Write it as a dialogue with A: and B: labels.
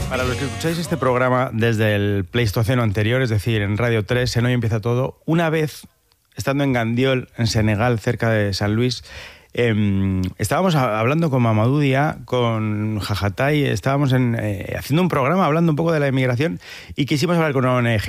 A: Para los que escucháis este programa desde el Pleistoceno anterior, es decir, en Radio 3, en Hoy Empieza Todo, una vez, estando en Gandiol, en Senegal, cerca de San Luis, estábamos hablando con Mamadou Dia, con Jajatay, estábamos haciendo un programa hablando un poco de la inmigración y quisimos hablar con una ONG